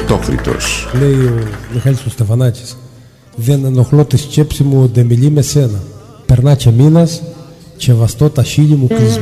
πρωτόφρυτος. Λέει ο Μιχάλης ο Στεφανάκης: δεν ενοχλώ τη σκέψη μου, ντε μιλεί με σένα. Περνά και μήνας και βαστώ τα χείλη μου κλεισμένα.